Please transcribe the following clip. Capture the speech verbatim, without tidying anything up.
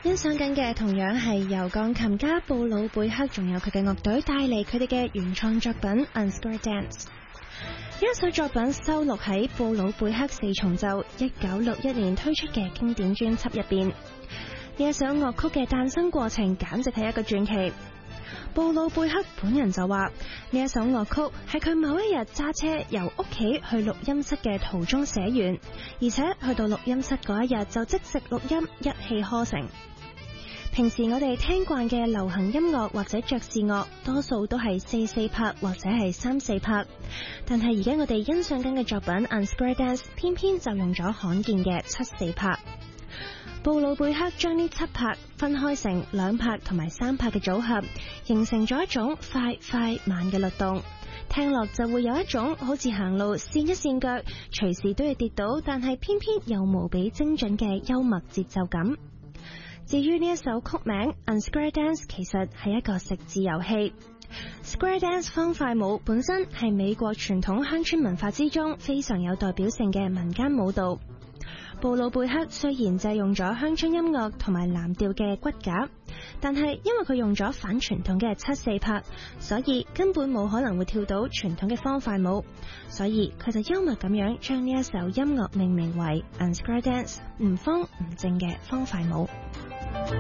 欣賞緊嘅同樣係由鋼琴家布魯貝克仲有佢嘅樂隊帶嚟佢哋嘅原創作品《Unsquared Dance》。呢一首作品收錄喺布魯貝克四重奏一九六一年推出嘅經典專輯入邊。呢一首樂曲嘅誕生過程簡直係一個傳奇。布魯貝克本人就話，呢一首樂曲係佢某一日揸車由屋企去錄音室嘅途中寫完，而且去到錄音室嗰一日就即席錄音，一氣呵成。平時我哋聽慣嘅流行音樂或者爵士樂，多數都係四四拍或者係三四拍，但係而家我哋欣賞緊嘅作品《Unsquared Dance》偏偏就用咗罕見嘅七四拍。布魯貝克將呢七拍分開成兩拍同埋三拍嘅組合，形成咗一種快快慢嘅律動，聽落就會有一種好似行路跣一跣腳，隨時都要跌倒，但係偏偏又無比精準嘅幽默節奏感。至於呢一首曲名《Unsquared Dance》，其實係一個食字遊戲。Square Dance 方塊舞本身係美國傳統鄉村文化之中非常有代表性嘅民間舞蹈。布魯貝克雖然借用咗鄉村音樂同埋藍調嘅骨架，但係因為佢用咗反傳統嘅七四拍，所以根本冇可能會跳到傳統嘅方塊舞，所以佢就幽默咁樣將呢一首音樂命名為 Unsquared Dance， 唔方唔正嘅方塊舞。